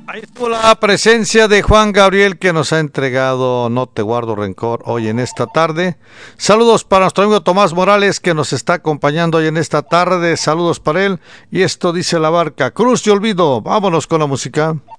Ahí estuvo la presencia de Juan Gabriel que nos ha entregado No te guardo rencor hoy en esta tarde. Saludos para nuestro amigo Tomás Morales que nos está acompañando hoy en esta tarde. Saludos para él. Y esto dice la barca, Cruz de Olvido. Vámonos con la música.